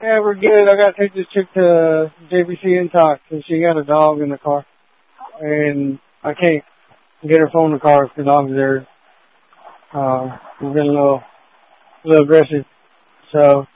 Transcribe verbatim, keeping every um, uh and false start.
Yeah, we're good. I gotta take this chick to J B C and talk, because she got a dog in the car. And I can't get her phone in the car if the dog's there. Uh, we're getting a little, a little aggressive. So,